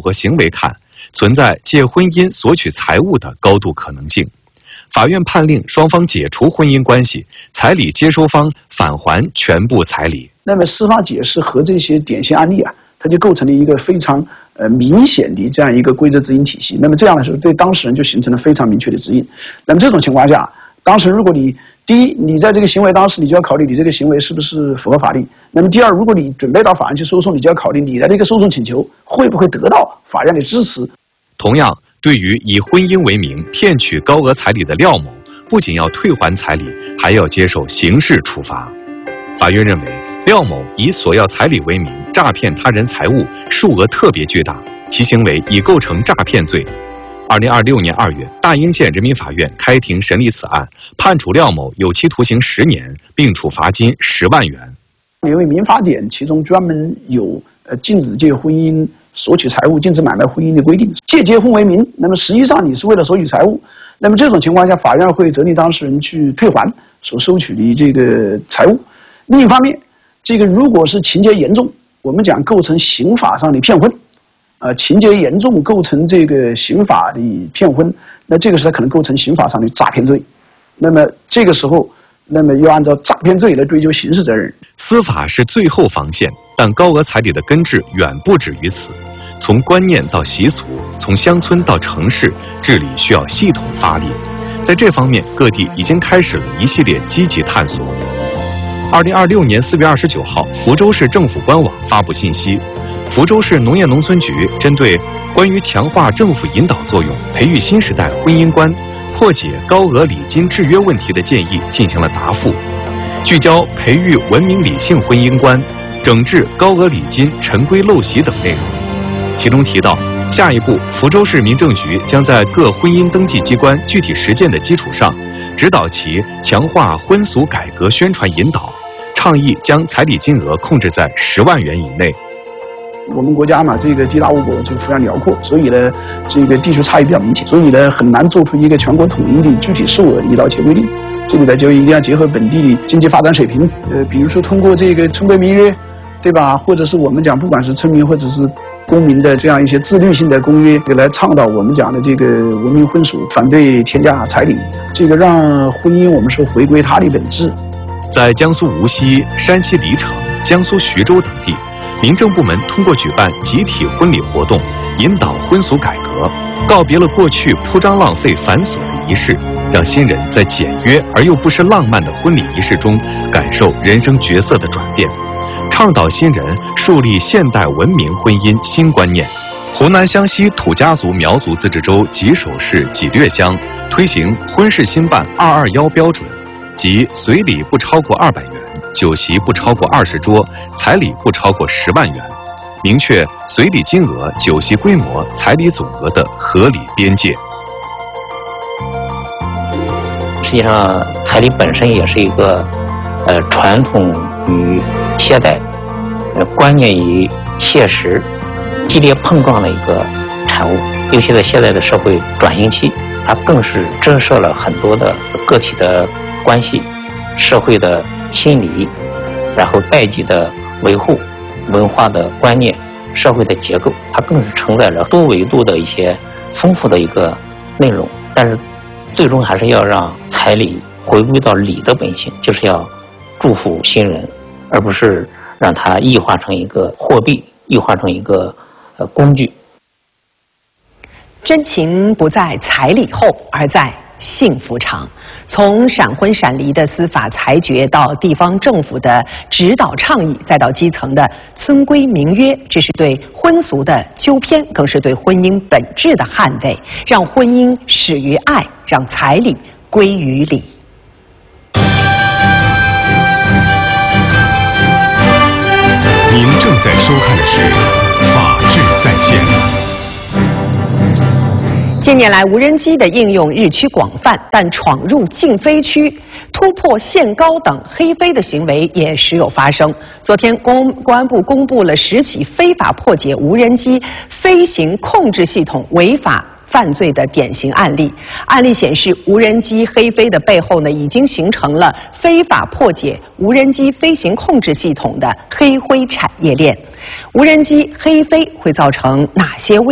和行为看，存在借婚姻索取财物的高度可能性。法院判令双方解除婚姻关系，彩礼接收方返还全部彩礼。 那么司法解释和这些典型案例啊，它就构成了一个非常明显的这样一个规则指引体系。那么这样的时候，对当事人就形成了非常明确的指引。那么这种情况下，当事人如果第一，你在这个行为当时，你就要考虑你这个行为是不是符合法律。那么第二，如果你准备到法院去诉讼，你就要考虑你的这个诉讼请求会不会得到法院的支持。 同样，对于以婚姻为名骗取高额彩礼的廖某，不仅要退还彩礼，还要接受刑事处罚。法院认为，廖某以索要彩礼为名诈骗他人财物，数额特别巨大，其行为已构成诈骗罪。2026年2月，大英县人民法院开庭审理此案，判处廖某有期徒刑10年，并处罚金10万元。 因为民法典其中专门有禁止借婚姻索取财物、禁止买卖婚姻的规定。借结婚为名，那么实际上你是为了索取财物，那么这种情况下，法院会责令当事人去退还所收取的这个财物。另一方面，这个如果是情节严重，我们讲构成刑法上的骗婚。情节严重构成这个刑法的骗婚，那这个时候可能构成刑法上的诈骗罪。那么这个时候，那么要按照诈骗罪来追究刑事责任。 司法是最后防线，但高额彩礼的根治远不止于此。从观念到习俗，从乡村到城市，治理需要系统发力。在这方面，各地已经开始了一系列积极探索。2026年4月29号，福州市政府官网发布信息。福州市农业农村局针对关于强化政府引导作用、培育新时代婚姻观、破解高额礼金制约问题的建议进行了答复，聚焦培育文明理性婚姻观、整治高额礼金陈规陋习等内容。其中提到，下一步福州市民政局将在各婚姻登记机关具体实践的基础上，指导其强化婚俗改革宣传引导，倡议将彩礼金额控制在10万元以内。 我们国家嘛，这个地大物博，这个幅员辽阔，所以呢，这个地区差异比较明显，所以呢，很难做出一个全国统一的具体数额的一刀切规定。这里呢，就一定要结合本地的经济发展水平，比如说通过这个村规民约，对吧？或者是我们讲，不管是村民或者是公民的这样一些自律性的公约，来倡导我们讲的这个文明婚俗，反对天价彩礼，这个让婚姻我们说回归它的本质。 在江苏无锡、山西黎城、江苏徐州等地，民政部门通过举办集体婚礼活动，引导婚俗改革，告别了过去铺张浪费繁琐的仪式，让新人在简约而又不失浪漫的婚礼仪式中感受人生角色的转变，倡导新人树立现代文明婚姻新观念。湖南湘西土家族苗族自治州吉首市济略乡推行婚事兴办221标准，即随礼不超过200元。酒席不超过20桌，彩礼不超过10万元，明确随礼金额、酒席规模、彩礼总额的合理边界。 实际上，彩礼本身也是一个传统与现代、观念与现实激烈碰撞的一个产物。尤其在现在的社会转型期，它更是折射了很多的个体的关系、社会的心理，然后代际的维护、文化的观念、社会的结构，它更是承载着多维度的一些丰富的一个内容。但是最终还是要让彩礼回归到礼的本性，就是要祝福新人，而不是让它异化成一个货币，异化成一个工具。 真情不在彩礼后，而在幸福长。从闪婚闪离的司法裁决，到地方政府的指导倡议，再到基层的村规民约，这是对婚俗的纠偏，更是对婚姻本质的捍卫，让婚姻始于爱，让彩礼归于礼。 您正在收看的是《法治在线》。 近年来，无人机的应用日趋广泛，但闯入禁飞区、突破限高等黑飞的行为也时有发生。昨天，公安部公布了10起非法破解无人机飞行控制系统违法犯罪的典型案例。案例显示，无人机黑飞的背后呢，已经形成了非法破解无人机飞行控制系统的黑灰产业链。无人机黑飞会造成哪些